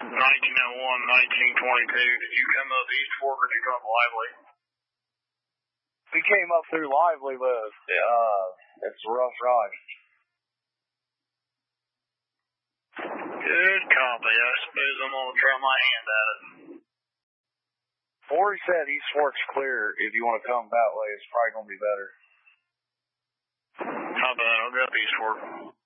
1922. Did you come up East Fork or did you come up Lively? We came up through Lively, but it's a rough ride. Good copy. I suppose I'm going to try my hand at it. Forey said East Fork's clear. If you want to come that way, it's probably going to be better. How bad? I'll go up East Fork.